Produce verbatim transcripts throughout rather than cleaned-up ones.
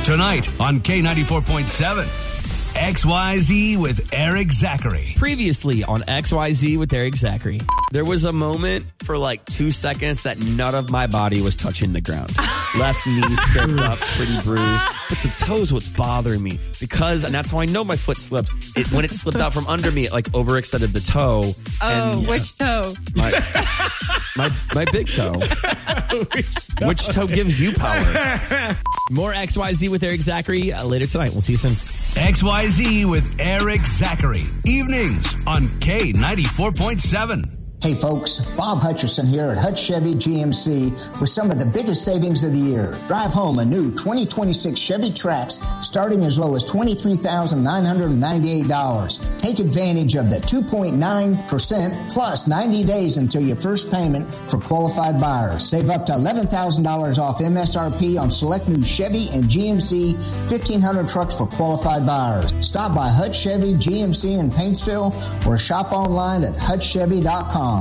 Tonight on K ninety-four point seven. X Y Z with Eric Zachary. Previously on X Y Z with Eric Zachary. There was a moment for like two seconds that none of my body was touching the ground. Left knee stripped up, pretty bruised. But the toes was bothering me because, and that's how I know my foot slipped. It, when it slipped out from under me, it like overextended the toe. Oh, and, which yeah, toe? My, my, my big toe. which, toe? which toe gives you power? More X Y Z with Eric Zachary uh, later tonight. We'll see you soon. X Y Z with Eric Zachary. Evenings on K ninety-four point seven. Hey folks, Bob Hutcherson here at Hutch Chevy G M C with some of the biggest savings of the year. Drive home a new twenty twenty-six Chevy Trax starting as low as twenty-three thousand nine hundred ninety-eight dollars. Take advantage of the two point nine percent plus ninety days until your first payment for qualified buyers. Save up to eleven thousand dollars off M S R P on select new Chevy and G M C fifteen hundred trucks for qualified buyers. Stop by Hutch Chevy G M C in Paintsville or shop online at hutch chevy dot com.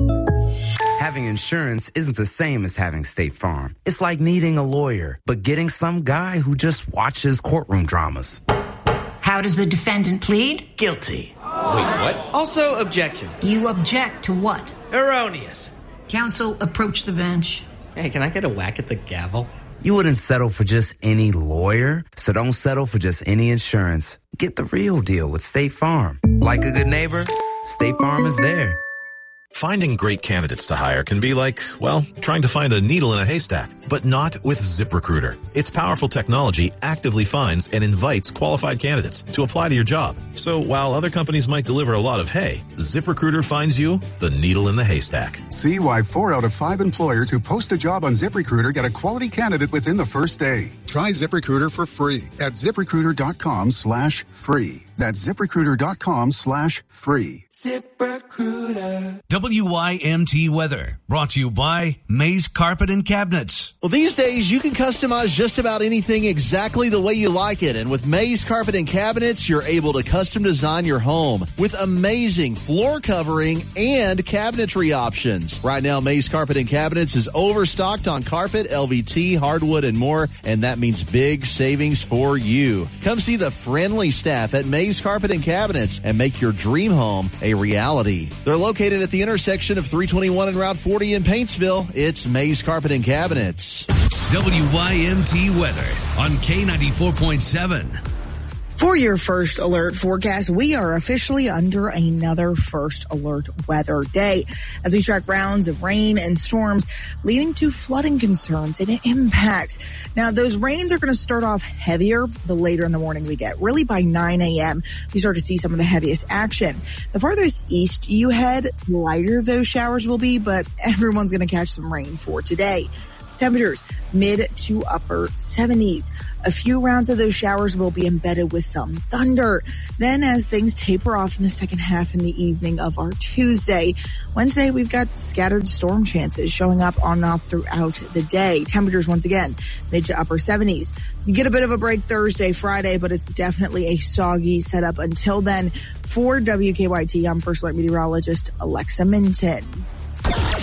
Having insurance isn't the same as having State Farm. It's like needing a lawyer, but getting some guy who just watches courtroom dramas. How does the defendant plead? Guilty. Wait, what? Also, objection. You object to what? Erroneous. Counsel, approach the bench. Hey, can I get a whack at the gavel? You wouldn't settle for just any lawyer, so don't settle for just any insurance. Get the real deal with State Farm. Like a good neighbor, State Farm is there. Finding great candidates to hire can be like, well, trying to find a needle in a haystack, but not with ZipRecruiter. Its powerful technology actively finds and invites qualified candidates to apply to your job. So while other companies might deliver a lot of hay, ZipRecruiter finds you the needle in the haystack. See why four out of five employers who post a job on ZipRecruiter get a quality candidate within the first day. Try ZipRecruiter for free at ZipRecruiter.com slash free. That's ZipRecruiter.com slash free. ZipRecruiter. W Y M T weather brought to you by Mays Carpet and Cabinets. Well, these days you can customize just about anything exactly the way you like it. And with Mays Carpet and Cabinets, you're able to custom design your home with amazing floor covering and cabinetry options. Right now, Mays Carpet and Cabinets is overstocked on carpet, L V T, hardwood, and more. And that means big savings for you. Come see the friendly staff at Mays Carpet and Cabinets and make your dream home a reality. They're located at the intersection of three twenty-one and Route forty in Paintsville. It's Mays Carpet and Cabinets. W Y M T weather on K ninety-four point seven. For your first alert forecast, we are officially under another first alert weather day as we track rounds of rain and storms leading to flooding concerns and impacts. Now, those rains are going to start off heavier the later in the morning we get. Really by nine a.m., we start to see some of the heaviest action. The farthest east you head, the lighter those showers will be, but everyone's going to catch some rain for today. Temperatures mid to upper seventies. A few rounds of those showers will be embedded with some thunder. Then as things taper off in the second half in the evening of our Tuesday, Wednesday, we've got scattered storm chances showing up on and off throughout the day. Temperatures once again mid to upper seventies. You get a bit of a break Thursday, Friday, but it's definitely a soggy setup until then. For W K Y T, I'm First Alert Meteorologist Alexa Minton.